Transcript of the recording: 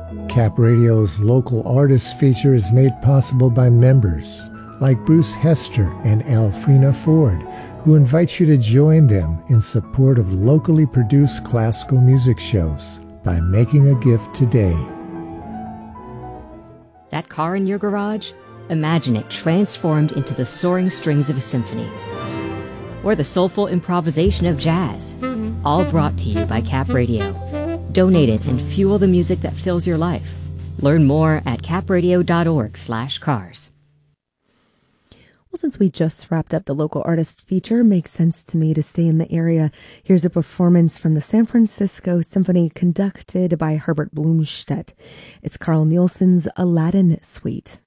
Cap Radio's local artists feature is made possible by members like Bruce Hester and Alfrena Ford, who invite you to join them in support of locally produced classical music shows by making a gift today. That car in your garage? Imagine it transformed into the soaring strings of a symphony. Or the soulful improvisation of jazz. All brought to you by Cap Radio. Donate it and fuel the music that fills your life. Learn more at capradio.org/cars. Well, since we just wrapped up the local artist feature, makes sense to me to stay in the area. Here's a performance from the San Francisco Symphony conducted by Herbert Blumstedt. It's Carl Nielsen's Aladdin Suite.